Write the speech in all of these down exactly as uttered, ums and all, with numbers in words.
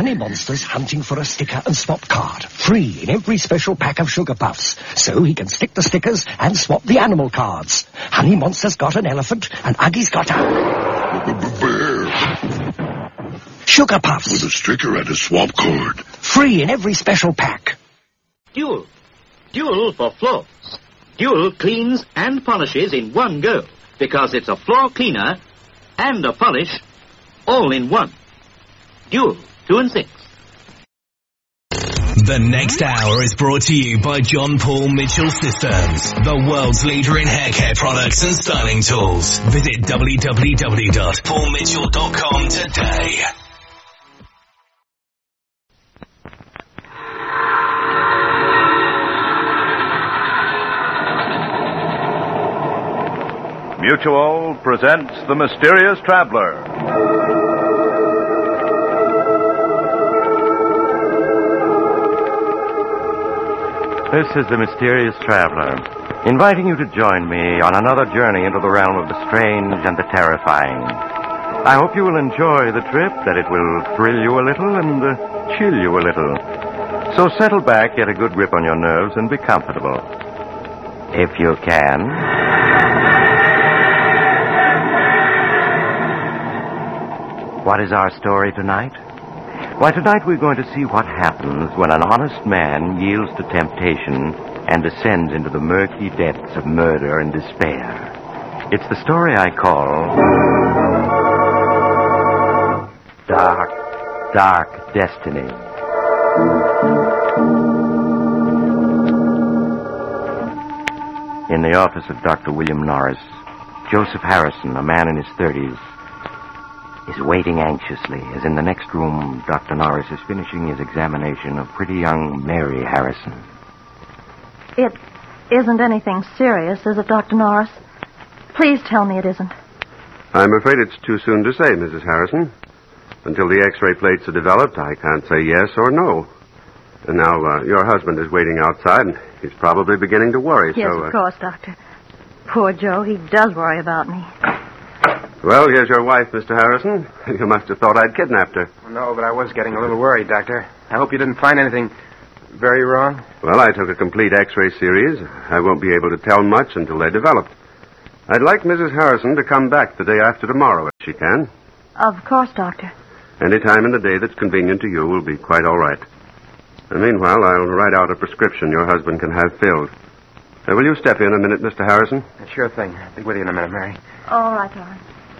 Honey Monster's hunting for a sticker and swap card, free in every special pack of Sugar Puffs, so he can stick the stickers and swap the animal cards. Honey Monster's got an elephant, and Uggy's got a... bear. Sugar Puffs. With a sticker and a swap card. Free in every special pack. Dual. Dual for floors. Dual cleans and polishes in one go, because it's a floor cleaner and a polish all in one. Dual, two and six. The next hour is brought to you by John Paul Mitchell Systems, the world's leader in hair care products and styling tools. Visit w w w dot paul mitchell dot com today. Mutual presents The Mysterious Traveler. This is The Mysterious Traveler, inviting you to join me on another journey into the realm of the strange and the terrifying. I hope you will enjoy the trip, that it will thrill you a little and uh, chill you a little. So settle back, get a good grip on your nerves, and be comfortable. If you can. What is our story tonight? Why, tonight we're going to see what happens when an honest man yields to temptation and descends into the murky depths of murder and despair. It's the story I call Dark, Dark Destiny. In the office of Doctor William Norris, Joseph Harrison, a man in his thirties, is waiting anxiously as in the next room Doctor Norris is finishing his examination of pretty young Mary Harrison. It isn't anything serious, is it, Doctor Norris? Please tell me it isn't. I'm afraid it's too soon to say, Missus Harrison. Until the X-ray plates are developed, I can't say yes or no. And now, uh, your husband is waiting outside, and he's probably beginning to worry, yes, so... Yes, uh... of course, Doctor. Poor Joe, he does worry about me. Well, here's your wife, Mister Harrison. You must have thought I'd kidnapped her. No, but I was getting a little worried, Doctor. I hope you didn't find anything very wrong. Well, I took a complete X-ray series. I won't be able to tell much until they're developed. I'd like Missus Harrison to come back the day after tomorrow, if she can. Of course, Doctor. Any time in the day that's convenient to you will be quite all right. And meanwhile, I'll write out a prescription your husband can have filled. Uh, will you step in a minute, Mister Harrison? Sure thing. I'll be with you in a minute, Mary. All right, all right.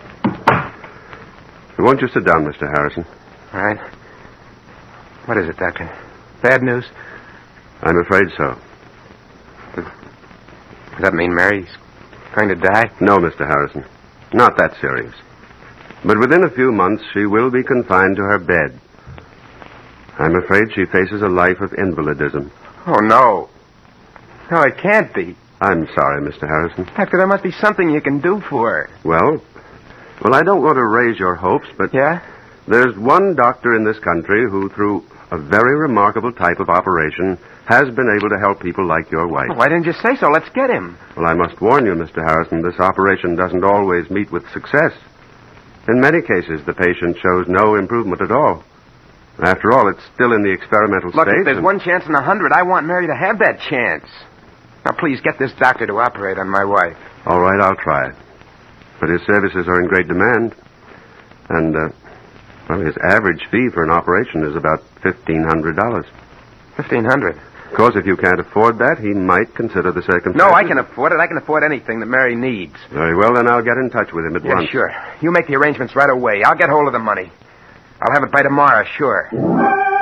Won't you sit down, Mister Harrison? All right. What is it, Doctor? Bad news? I'm afraid so. Does that mean Mary's going to die? No, Mister Harrison. Not that serious. But within a few months, she will be confined to her bed. I'm afraid she faces a life of invalidism. Oh, no. No, it can't be. I'm sorry, Mister Harrison. Doctor, there must be something you can do for her. Well, well, I don't want to raise your hopes, but... Yeah? There's one doctor in this country who, through a very remarkable type of operation, has been able to help people like your wife. Well, why didn't you say so? Let's get him. Well, I must warn you, Mister Harrison, this operation doesn't always meet with success. In many cases, the patient shows no improvement at all. After all, it's still in the experimental Look, stage. if there's and... one chance in a hundred, I want Mary to have that chance. Now, please, get this doctor to operate on my wife. All right, I'll try. But his services are in great demand. And, uh, well, his average fee for an operation is about fifteen hundred dollars. fifteen hundred dollars? Of course, if you can't afford that, he might consider the circumstances. No, I can afford it. I can afford anything that Mary needs. Very well, then I'll get in touch with him at yeah, once. Sure. You make the arrangements right away. I'll get hold of the money. I'll have it by tomorrow, sure.